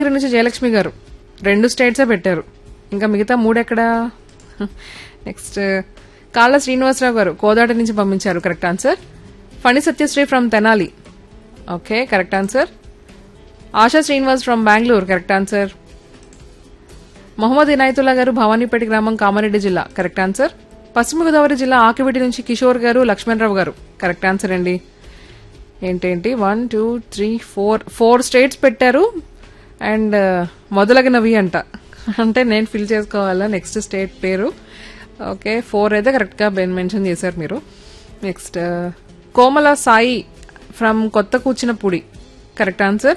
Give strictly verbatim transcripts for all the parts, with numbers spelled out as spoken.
ఇక్కడ నుంచి జయలక్ష్మి గారు రెండు స్టేట్సే పెట్టారు, ఇంకా మిగతా మూడు ఎక్కడ? నెక్స్ట్ కాళ్ళ శ్రీనివాసరావు గారు కోదాట నుంచి పంపించారు correct answer. Phani Satyasri from Tenali, okay correct answer. ASHA Srinivas from Bengaluru correct answer. Mohammed Inayatullah గారు భవానీపేట గ్రామం కామారెడ్డి జిల్లా కరెక్ట్ ఆన్సర్. పశ్చిమ గోదావరి జిల్లా ఆకివిటి నుంచి కిషోర్ గారు లక్ష్మణరావు గారు కరెక్ట్ ఆన్సర్ అండి. ఏంటేంటి one two three four four states పెట్టారు అండ్ మొదలగినవి అంట, అంటే నేను ఫిల్ చేసుకోవాలా నెక్స్ట్ స్టేట్ పేరు. ఓకే ఫోర్ అయితే కరెక్ట్గా మెన్షన్ చేశారు మీరు. నెక్స్ట్ కోమల సాయి ఫ్రమ్ కొత్త Kuchinapudi correct answer.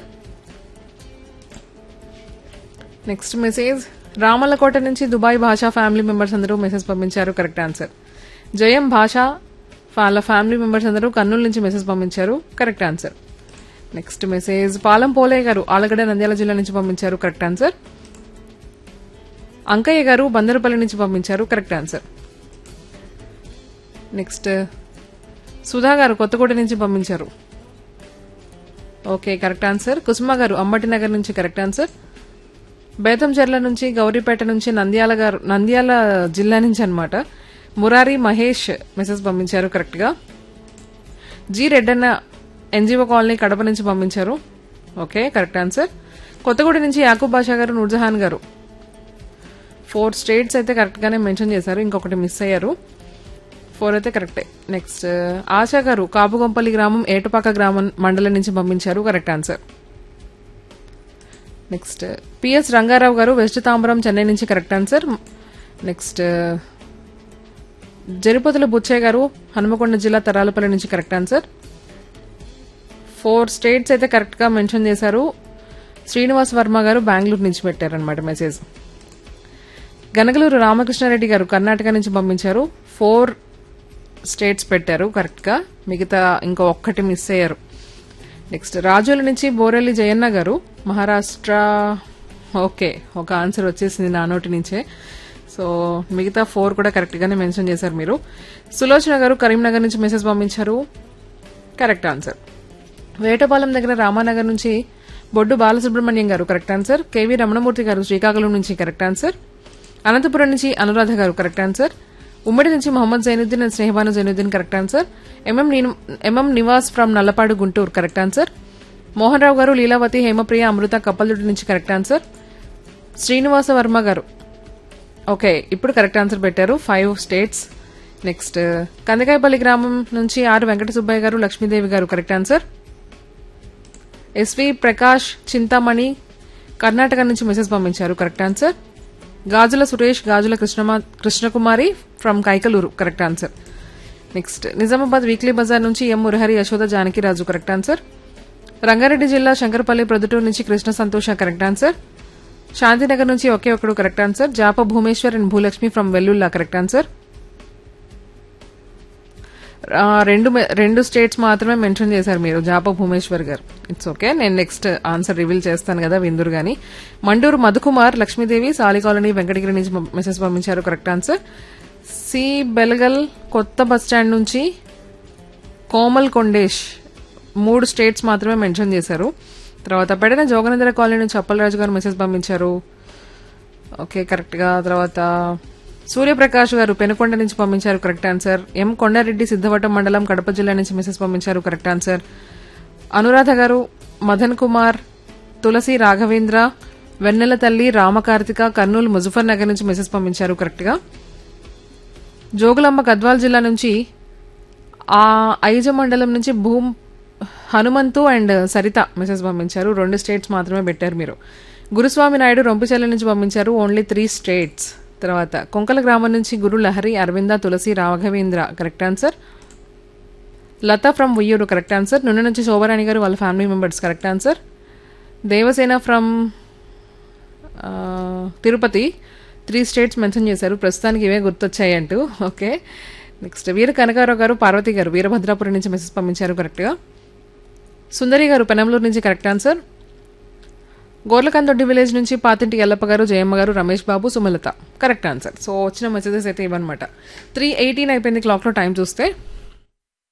Next message Ramallakota నుంచి దుబాయ్ భాషా ఫ్యామిలీ మెంబర్స్ అందరూ మెసేజ్ పంపించారు కరెక్ట్ ఆన్సర్. జయం భాష వాళ్ళ ఫ్యామిలీ మెంబర్స్ అందరూ కర్నూలు నుంచి మెసేజ్ పంపించారు కరెక్ట్ ఆన్సర్. నెక్స్ట్ మెసేజ్ పాలం పోలయ్య గారు ఆలగడ్డ నంద్యాల జిల్లా నుంచి పంపించారు కరెక్ట్ ఆన్సర్. అంకయ్య గారు బందరుపల్లి నుంచి పంపించారు కరెక్ట్ ఆన్సర్. నెక్స్ట్ సుధా గారు కొత్తకోట నుంచి పంపించారు, ఓకే కరెక్ట్ ఆన్సర్. కుసుమ గారు అంబటి నగర్ నుంచి కరెక్ట్ ఆన్సర్. బేతంచెర్ల నుంచి గౌరీపేట నుంచి నంద్యాల గారు నంద్యాల జిల్లా నుంచి అన్నమాట మురారి మహేష్ మెసేజ్ పంపించారు కరెక్ట్ గా. G Reddanna NGO colony Kadapa నుంచి పంపించారు, ఓకే కరెక్ట్ ఆన్సర్. కొత్తగూడ నుంచి యాకూబ్ బాషా గారు నూర్జహాన్ గారు ఫోర్ స్టేట్స్ అయితే కరెక్ట్ గానే మెన్షన్ చేశారు, ఇంకొకటి మిస్ అయ్యారు. ఫోర్ అయితే కరెక్టే. నెక్స్ట్ ఆశా గారు కాపుగొంపల్లి గ్రామం ఏటపాక గ్రామం మండలం నుంచి పంపించారు correct answer. Next PS Rangarao గారు వెస్ట్ తాంబరం చెన్నై నుంచి correct answer. Next Jaripothula Buchaiah గారు హనుమకొండ జిల్లా తరాలపల్లి నుంచి కరెక్ట్ ఆన్సర్. ఫోర్ స్టేట్స్ అయితే కరెక్ట్ గా మెన్షన్ చేశారు. శ్రీనివాస్ వర్మ గారు బెంగళూరు నుంచి పెట్టారనమాట మెసేజ్. గనగలూరు రామకృష్ణారెడ్డి గారు కర్ణాటక నుంచి పంపించారు, ఫోర్ స్టేట్స్ పెట్టారు కరెక్ట్ గా, మిగతా ఇంకా ఒక్కటి మిస్ అయ్యారు. నెక్స్ట్ రాజోల నుంచి బోరెల్లి జయన్న గారు మహారాష్ట్ర, ఓకే ఒక ఆన్సర్ వచ్చేసింది నా నోటి నుంచే. సో మిగతా ఫోర్ కూడా కరెక్ట్ గానే మెన్షన్ చేశారు మీరు. సులోచన గారు కరీంనగర్ నుంచి మెసేజ్ పంపించారు కరెక్ట్ ఆన్సర్. వేటపాలెం దగ్గర రామానగర్ నుంచి బొడ్డు బాలసుబ్రహ్మణ్యం గారు కరెక్ట్ ఆన్సర్. కేవీ రమణమూర్తి గారు శ్రీకాకుళం నుంచి కరెక్ట్ ఆన్సర్. అనంతపురం నుంచి అనురాధ గారు కరెక్ట్ ఆన్సర్. ఉమ్మడి నుంచి Mohammed Zainuddin and Sneha Banu Zainuddin correct answer. MM MM Nivas from Nallapadu Guntur correct answer. Mohan Rao గారు లీలావతి హేమప్రియ అమృత కప్పలదుడి నుంచి కరెక్ట్ ఆన్సర్. శ్రీనివాస వర్మ గారు ఓకే ఇప్పుడు కరెక్ట్ ఆన్సర్ పెట్టారు, ఫైవ్ స్టేట్స్. నెక్స్ట్ కందకాయపల్లి గ్రామం నుంచి ఆర్ వెంకట సుబ్బయ్య గారు లక్ష్మీదేవి గారు correct answer. SV Prakash Chintamani Karnataka నుంచి మెసేజ్ పంపించారు correct answer. Gajula Suresh Gajula కృష్ణమా Krishnakumari from Kaikaluru correct answer. Next Nizamabad weekly Bazar నుంచి ఎం మురహరి యశోద జానకిరాజు కరెక్ట్ ఆన్సర్. రంగారెడ్డి జిల్లా శంకరపల్లి ప్రొద్దుటూరు నుంచి కృష్ణ సంతోష కరెక్ట్ ఆన్సర్. శాంతినగర్ నుంచి ఒకే ఒకడు correct answer. జాప Bhumeshwar and Bhulakshmi from Vellulla correct answer. రెండు రెండు స్టేట్స్ మాత్రమే మెన్షన్ చేశారు మీరు, జాప భూమేశ్వర్ గారు. ఇట్స్ ఓకే, నేను నెక్స్ట్ ఆన్సర్ రివీల్ చేస్తాను కదా విందురు గాని. మండూరు మధుకుమార్ లక్ష్మీదేవి సాలి కాలనీ వెంకటగిరి నుంచి మెసేజ్ పంపించారు కరెక్ట్ ఆన్సర్. సి బెల్గల్ కొత్త బస్టాండ్ నుంచి కోమల్ కొండేష్ మూడు స్టేట్స్ మాత్రమే మెన్షన్ చేశారు. తర్వాత పెడన జోగనందర కాలనీ నుంచి అప్పలరాజు గారు మెసేజ్ పంపించారు, ఓకే కరెక్ట్ గా. తర్వాత సూర్యప్రకాష్ గారు పెనుకొండ నుంచి పంపించారు కరెక్ట్ ఆన్సర్. ఎం కొండారెడ్డి సిద్ధవటం మండలం కడప జిల్లా నుంచి మెసేజ్ పంపించారు కరెక్ట్ ఆన్సర్. అనురాధ గారు మదన్ కుమార్ తులసి రాఘవేంద్ర వెన్నెల తల్లి రామకార్తిక కర్నూలు ముజఫర్ నగర్ నుంచి మెసేజ్ పంపించారు కరెక్ట్ గా. జోగులాంబ గద్వాల్ జిల్లా నుంచి ఆ ఐజ మండలం నుంచి boom Hanumanthu and Saritha message పంపించారు, రెండు స్టేట్స్ మాత్రమే పెట్టారు మీరు. గురుస్వామి నాయుడు రొంపిచెల్ల నుంచి పంపించారు, ఓన్లీ త్రీ స్టేట్స్. తర్వాత కొంకల గ్రామం నుంచి గురు లహరి అరవింద తులసి Raghavendra correct answer. Lata from Uyyuru correct answer. నున్న నుంచి శోభరాణి గారు వాళ్ళ family members correct answer. Devasena from Tirupati three states mention చేశారు, ప్రస్తుతానికి ఇవే గుర్తొచ్చాయి అంటూ. ఓకే నెక్స్ట్ వీర కనకారావు గారు పార్వతి గారు వీరభద్రాపురం నుంచి మెసేజ్ పంపించారు కరెక్ట్గా. సుందరి గారు పెనంలూరు నుంచి కరెక్ట్ ఆన్సర్. గోర్లకందొడ్డి విలేజ్ నుంచి పాతింటి ఎల్లప్ప గారు జయమ్మ గారు Ramesh Babu Sumalatha correct answer. So వచ్చిన మెసేజెస్ అయితే ఇవన్నమాట. త్రీ ఎయిటీన్ అయిపోయింది క్లాక్లో టైం చూస్తే.